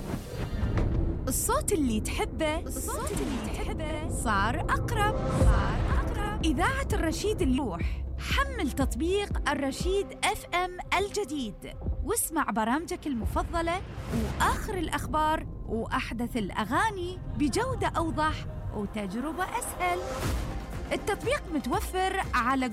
الصوت اللي تحبه صار أقرب. إذاعة الرشيد اليوح. حمل تطبيق الرشيد FM الجديد واسمع برامجك المفضلة وآخر الأخبار وأحدث الأغاني بجودة أوضح وتجربة أسهل. التطبيق متوفر على